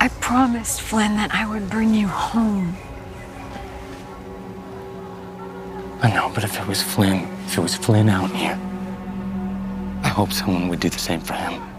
I promised Flynn that I would bring you home. I know, but if it was Flynn out here, I hope someone would do the same for him.